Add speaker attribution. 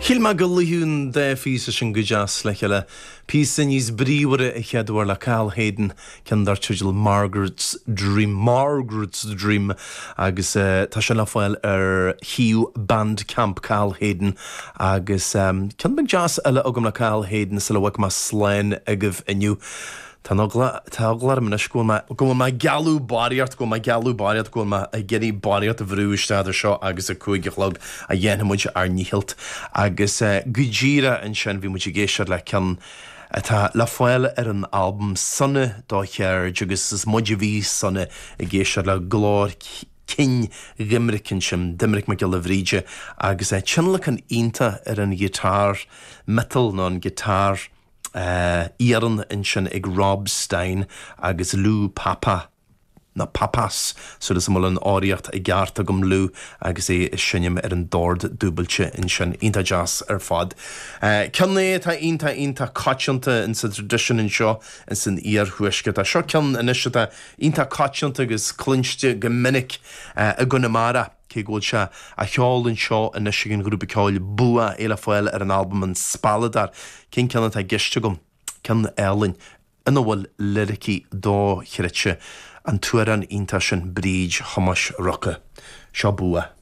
Speaker 1: Chilma gulliún de fís sin gujas le písan níos bríomhre a cheadúir le Cathal Hayden cean dar tuisil Margaret's Dream agus tá sin le fáil Hugh Bandcamp Cathal Hayden agus cean big jazz eile agam le Cathal Hayden sa le bhaid má sláin agah inniu. Tá glar mna go ma galú bariart go ma galú bariart go ma a geri bariart a bhrúistead seo agus a cuaigechlog a dhéanamuid ar níhilt agus gudíra an sin bhí muid géisiir le cean tá le fáil ar an album Sonne dóchear agus is muid bhí sonne a géisiir le glór cin ghimricin sin dimric me le bhríide agus tsinla an ínta ar an gitár metal ná an gitár Ian in sin ag Rob Stein agus Lou Papa na Papas so is mul an áíocht ag gceart agam Lou agus sinnim ar an dord dúbailte in sin ínta jazz ar fad. Cean tá ínta cáitianta in sa tradition in seo in san íarhuisce a seo cean inisiata ínta cáitianta agus clinste go minic a gunamara cé ggóil se a cheálann seo in Michigan grúpa ceáil bua éile fáil ar an album an Spaladar cén ceanna tá giste gom cean Ellen ina bhfuil lyricí dó chiirite an tuaran ínta sin bríd Thomas Rocha seo bua.